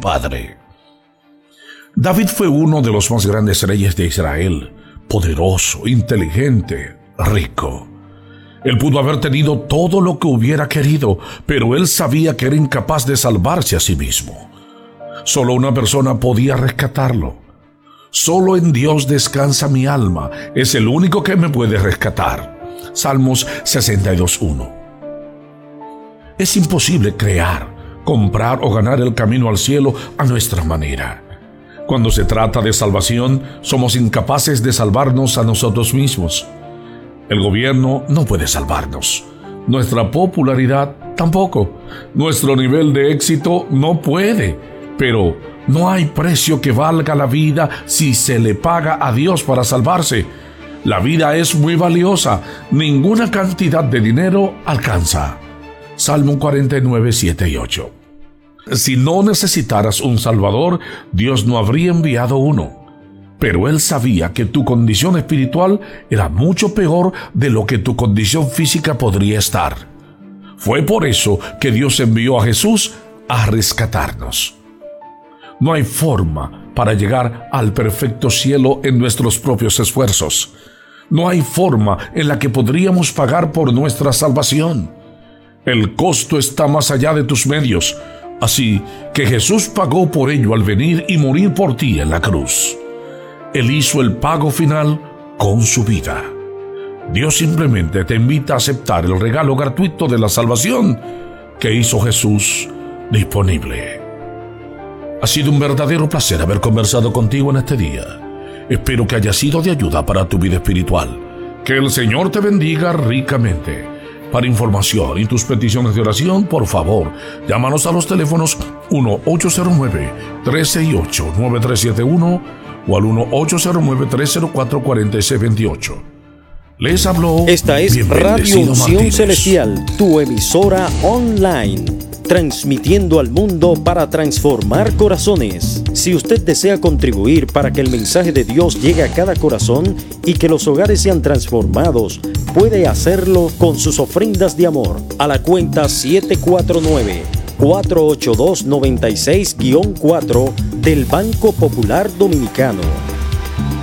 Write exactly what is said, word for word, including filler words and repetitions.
Padre. David fue uno de los más grandes reyes de Israel, poderoso, inteligente, rico. Él pudo haber tenido todo lo que hubiera querido, pero él sabía que era incapaz de salvarse a sí mismo. Solo una persona podía rescatarlo. Solo en Dios descansa mi alma, es el único que me puede rescatar. Salmos sesenta y dos, uno. Es imposible crear, comprar o ganar el camino al cielo a nuestra manera. Cuando se trata de salvación, somos incapaces de salvarnos a nosotros mismos. El gobierno no puede salvarnos. Nuestra popularidad tampoco. Nuestro nivel de éxito no puede. Pero no hay precio que valga la vida si se le paga a Dios para salvarse. La vida es muy valiosa. Ninguna cantidad de dinero alcanza. Salmo cuarenta y nueve, siete y ocho. Si no necesitaras un Salvador, Dios no habría enviado uno. Pero Él sabía que tu condición espiritual era mucho peor de lo que tu condición física podría estar. Fue por eso que Dios envió a Jesús a rescatarnos. No hay forma para llegar al perfecto cielo en nuestros propios esfuerzos. No hay forma en la que podríamos pagar por nuestra salvación. El costo está más allá de tus medios, así que Jesús pagó por ello al venir y morir por ti en la cruz. Él hizo el pago final con su vida. Dios simplemente te invita a aceptar el regalo gratuito de la salvación que hizo Jesús disponible. Ha sido un verdadero placer haber conversado contigo en este día. Espero que haya sido de ayuda para tu vida espiritual. Que el Señor te bendiga ricamente. Para información y tus peticiones de oración, por favor, llámanos a los teléfonos uno ocho cero nueve, tres seis ocho, nueve tres siete uno o al uno ocho cero nueve, tres cero cuatro, cuatro seis dos ocho. Les habló. Esta es Radio Unción Celestial, tu emisora online, transmitiendo al mundo para transformar corazones. Si usted desea contribuir para que el mensaje de Dios llegue a cada corazón y que los hogares sean transformados, puede hacerlo con sus ofrendas de amor a la cuenta siete cuatro nueve, cuatro ocho dos, nueve seis cuatro del Banco Popular Dominicano.